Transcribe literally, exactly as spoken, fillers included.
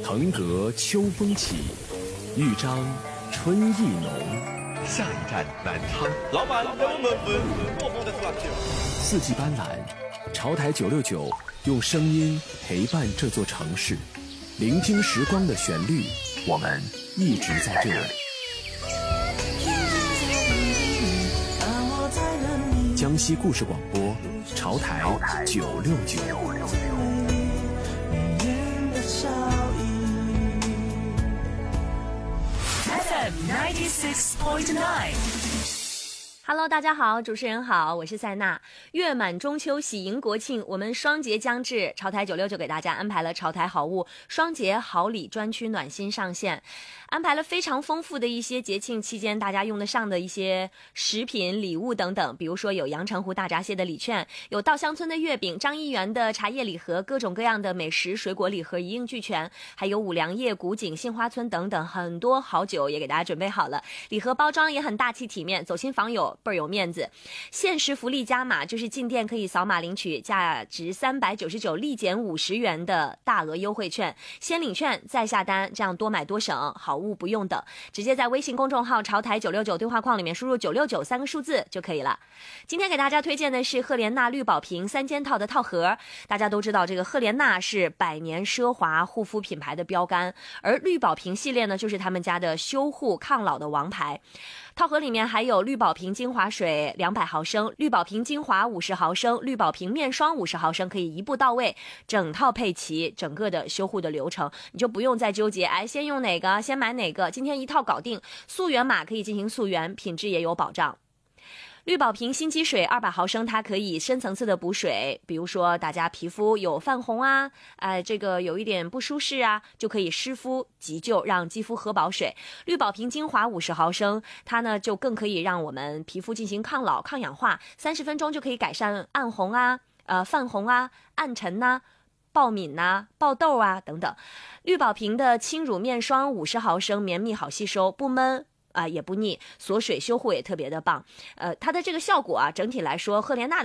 腾格秋风起，豫章春意浓。下一站南昌， 老板能不能稳过风的出去？ 四季斑斓，潮台九六九用声音陪伴这座城市，聆听时光的旋律，我们一直在这里。江西故事广播，潮台九六九。 F M ninety-six point nine。Hello， 大家好，主持人好，我是塞娜。月满中秋，喜迎国庆，我们双节将至，潮台九六九给大家安排了潮台好物双节好礼专区暖心上线，安排了非常丰富的一些节庆期间大家用得上的一些食品礼物等等，比如说有阳澄湖大闸蟹的礼券，有稻香村的月饼，张一元的茶叶礼盒，各种各样的美食水果礼盒一应俱全，还有五粮液、古井、杏花村等等，很多好酒也给大家准备好了，礼盒包装也很大气体面，走亲访友倍儿有面子。限时福利加码，就是进店可以扫码领取价值三百九十九立减五十元的大额优惠券，先领券再下单，这样多买多省，好物不用等，直接在微信公众号潮台九六九对话框里面输入九六九三个数字就可以了。今天给大家推荐的是赫莲娜绿宝瓶三件套的套盒。大家都知道这个赫莲娜是百年奢华护肤品牌的标杆，而绿宝瓶系列呢就是他们家的修护抗老的王牌。套盒里面还有绿宝瓶精华水两百毫升，绿宝瓶精华五十毫升，绿宝瓶面霜五十毫升，可以一步到位，整套配齐，整个的修护的流程你就不用再纠结，哎，先用哪个先买哪个，今天一套搞定，溯源码可以进行溯源，品质也有保障。绿宝瓶心肌水二百毫升，它可以深层次的补水，比如说大家皮肤有泛红啊，呃，这个有一点不舒适啊，就可以湿敷急救，让肌肤喝饱水。绿宝瓶精华五十毫升，它呢就更可以让我们皮肤进行抗老抗氧化，三十分钟就可以改善暗红啊、呃泛红啊、暗沉呐、啊、爆敏呐、啊、爆痘啊等等。绿宝瓶的轻乳面霜五十毫升，绵密好吸收，不闷啊、呃、也不腻，锁水修护也特别的棒。呃，它的这个效果啊，整体来说，赫莲娜的